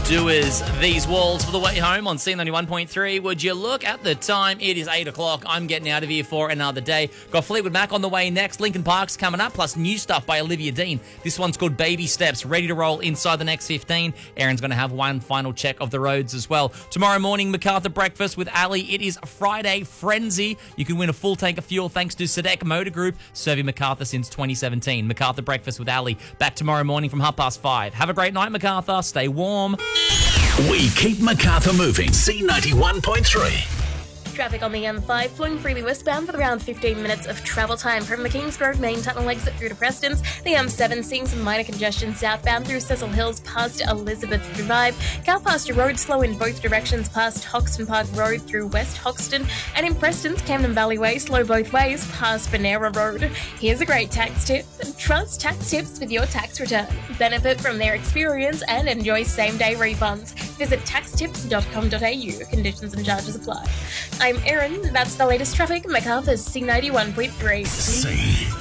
Doers, These Walls for the way home on C91.3. Would you look at the time? It is 8 o'clock. I'm getting out of here for another day. Got Fleetwood Mac on the way next. Linkin Park's coming up, plus new stuff by Olivia Dean. This one's called Baby Steps, ready to roll inside the next 15. Aaron's going to have one final check of the roads as well. Tomorrow morning, MacArthur Breakfast with Ali. It is Friday Frenzy. You can win a full tank of fuel thanks to Sadek Motor Group, serving MacArthur since 2017. MacArthur Breakfast with Ali. Back tomorrow morning from 5:30. Have a great night, MacArthur. Stay warm. We keep MacArthur moving. C91.3. Traffic on the M5 flowing freely westbound with around 15 minutes of travel time from the Kingsgrove main tunnel exit through to Prestons. The M7 seeing some minor congestion southbound through Cecil Hills past Elizabeth Drive. Cowpasture Road slow in both directions past Hoxton Park Road through West Hoxton. And in Preston's Camden Valley Way slow both ways past Benera Road. Here's a great tax tip. Trust Tax Tips with your tax return. Benefit from their experience and enjoy same-day refunds. Visit taxtips.com.au. Conditions and charges apply. I'm Erin. That's the latest traffic. MacArthur's C91.3.